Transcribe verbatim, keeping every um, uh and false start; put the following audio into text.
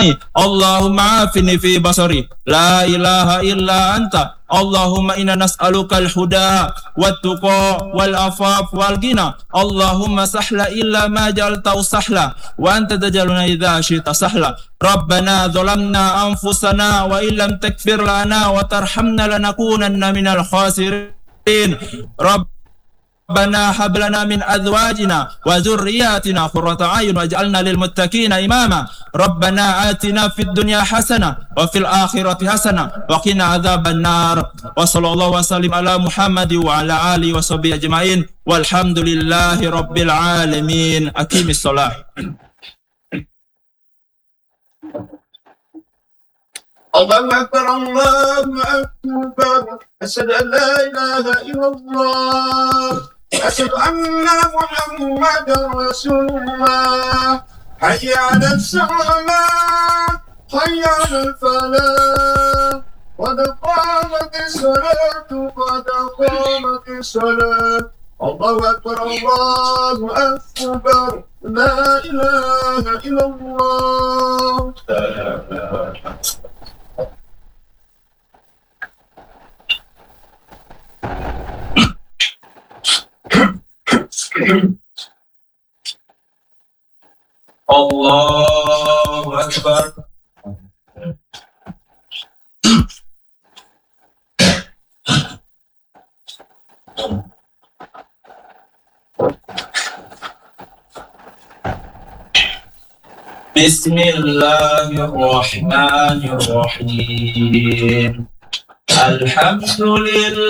اللهم عافني في بصري لا إله إلا أنت اللهم إنا نسألك الهدى والتقى والعفاف والغنى اللهم سهلا إلا ما جعلته سهلا وأنت تجعلنا إذا شئت سهلا ربنا ظلمنا أنفسنا وإن لم تغفر لنا وترحمنا لنكونن من الخاسرين رب ربنا هب لنا من أزواجنا وذرياتنا قرة أعين واجعلنا للمتقين إماما ربنا آتنا في الدنيا حسنة وفي الآخرة حسنة وقنا عذاب النار وصلى الله وسلم على محمد وعلى آله وصحبه أجمعين والحمد لله رب العالمين. أقيم الصلاة. الله أكبر الله أكبر أشهد أن لا إله إلا الله أشهد أن محمدا رسول الله حي على الصلاة حي على الفلاح قد قامت الصلاة قد قامت الصلاة الله أكبر الله أكبر لا إله إلا الله. الله أكبر. بسم الله الرحمن الرحيم الحمد لله